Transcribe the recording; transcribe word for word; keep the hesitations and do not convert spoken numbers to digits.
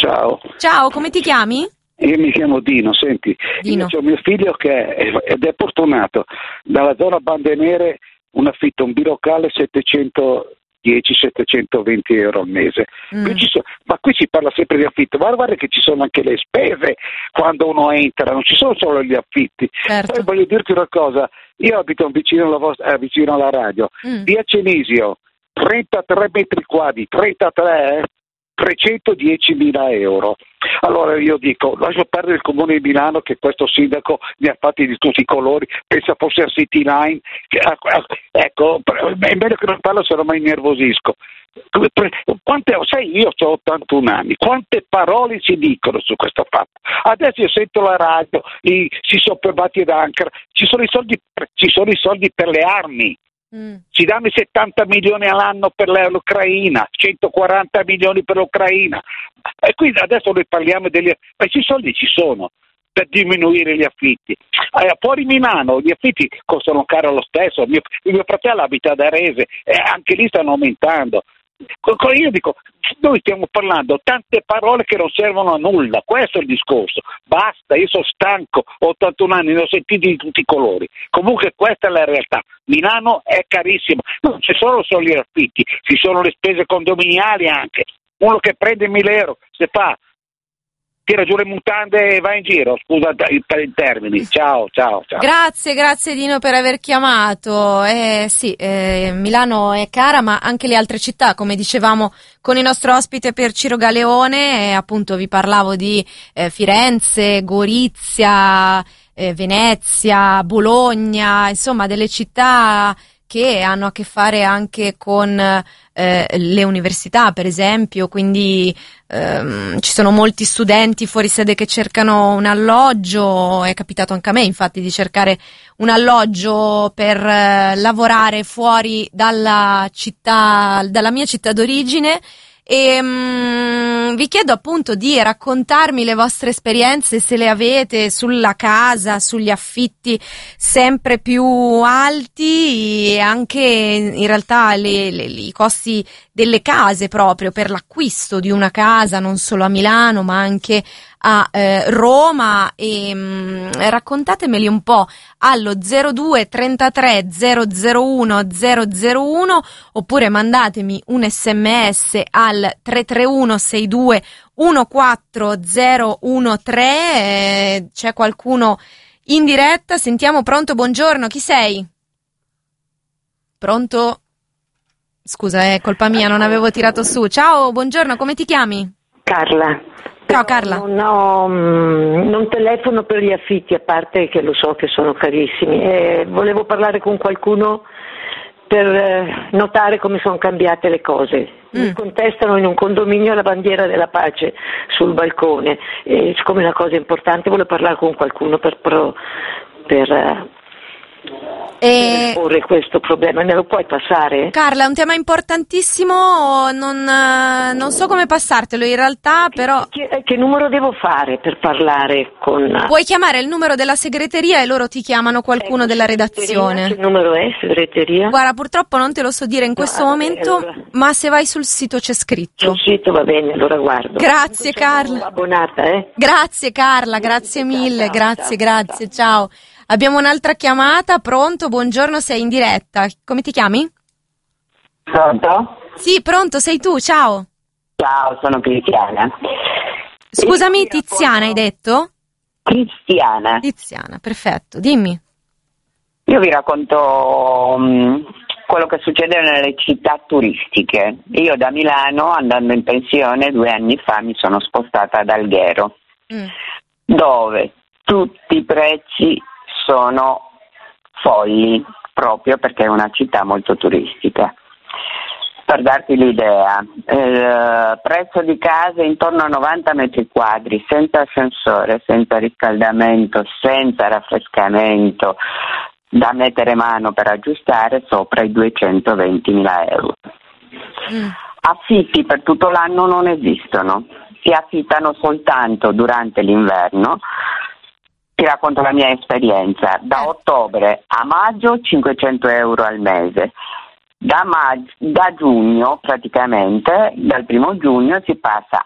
ciao. Ciao, come ti chiami? Io mi chiamo Dino, senti, Dino. io ho mio figlio che è, ed è fortunato, dalla zona Bande Nere un affitto, un bilocale settecentodieci settecentoventi euro al mese. Mm. Qui ci so, ma qui si parla sempre di affitto, ma guarda che ci sono anche le spese quando uno entra, non ci sono solo gli affitti. Certo. Poi voglio dirti una cosa, io abito vicino alla, vostra, eh, vicino alla radio, Mm. via Cenisio, trentatré metri quadri, trentatré, eh? trecentodiecimila euro. Allora io dico, lascio perdere il comune di Milano, che questo sindaco ne ha fatti di tutti i colori, pensa fosse a City Line, che, ecco, è meglio che non parlo, se no mi innervosisco. Quante, sai, io ho ottantuno anni, quante parole si dicono su questo fatto? Adesso io sento la radio, i, si sono provati ad Ankara, ci sono i soldi, ci sono i soldi per le armi. Mm. Ci danno i settanta milioni all'anno per l'Ucraina, centoquaranta milioni per l'Ucraina, e quindi adesso noi parliamo degli, ma i soldi ci sono per diminuire gli affitti. Eh, fuori Milano gli affitti costano caro lo stesso, mio, il mio fratello abita ad Arese e anche lì stanno aumentando. Io dico, noi stiamo parlando tante parole che non servono a nulla, questo è il discorso, basta, io sono stanco, ho ottantuno anni, ne ho sentiti di tutti i colori. Comunque questa è la realtà, Milano è carissima, non ci sono solo gli affitti, ci sono le spese condominiali anche. Uno che prende mille euro, se fa, tira giù le mutande e va in giro, scusa per i termini. Ciao, ciao, ciao. Grazie, grazie Dino per aver chiamato. Eh, sì, eh, Milano è cara, ma anche le altre città, come dicevamo con il nostro ospite Pierciro Galeone, eh, appunto vi parlavo di eh, Firenze, Gorizia, eh, Venezia, Bologna, insomma delle città che hanno a che fare anche con eh, le università, per esempio, quindi ehm, ci sono molti studenti fuori sede che cercano un alloggio, è capitato anche a me infatti di cercare un alloggio per eh, lavorare fuori dalla città, dalla mia città d'origine. E um, vi chiedo appunto di raccontarmi le vostre esperienze, se le avete, sulla casa, sugli affitti sempre più alti e anche in realtà le, le, i costi delle case proprio per l'acquisto di una casa, non solo a Milano ma anche a eh, Roma, e um, raccontatemeli un po' allo zero due trentatré zero zero uno zero zero uno oppure mandatemi un sms al tre tre uno sei due uno quattro zero uno tre. Eh, c'è qualcuno in diretta, sentiamo. Pronto, buongiorno, chi sei? Pronto? Scusa, è colpa mia, non avevo tirato su. Ciao, buongiorno, come ti chiami? Carla. Ciao Carla. Non, ho, non telefono per gli affitti, a parte che lo so che sono carissimi, e volevo parlare con qualcuno per notare come sono cambiate le cose. Mm. Mi contestano in un condominio la bandiera della pace sul balcone, e siccome è una cosa importante volevo parlare con qualcuno per, pro, per E... per porre questo problema. Me lo puoi passare? Carla, è un tema importantissimo, non, non so come passartelo in realtà, però... Che, che numero devo fare per parlare con... Puoi chiamare il numero della segreteria e loro ti chiamano qualcuno ecco, della redazione. Che numero è, segreteria? Guarda, purtroppo non te lo so dire in questo no, momento, allora... ma se vai sul sito c'è scritto. Sul sito va bene, allora guardo. Grazie Carla. Abbonata, eh? Grazie Carla, grazie mille, ciao, grazie, ciao, grazie, ciao. Abbiamo un'altra chiamata, pronto, buongiorno, sei in diretta. Come ti chiami? Pronto? Sì, pronto, sei tu, ciao. Ciao, sono Cristiana. Scusami, Tiziana hai detto? Cristiana. Tiziana, perfetto, dimmi. Io vi racconto um, quello che succede nelle città turistiche. Io da Milano, andando in pensione due anni fa, mi sono spostata ad Alghero, mm. dove tutti i prezzi sono folli, proprio perché è una città molto turistica. Per darti l'idea, il prezzo di case intorno a novanta metri quadri, senza ascensore, senza riscaldamento, senza raffrescamento, da mettere mano per aggiustare, sopra i duecentoventimila euro. Mm. Affitti per tutto l'anno non esistono, si affittano soltanto durante l'inverno. Ti racconto la mia esperienza: da ottobre a maggio cinquecento euro al mese, da, mag- da giugno praticamente, dal primo giugno si passa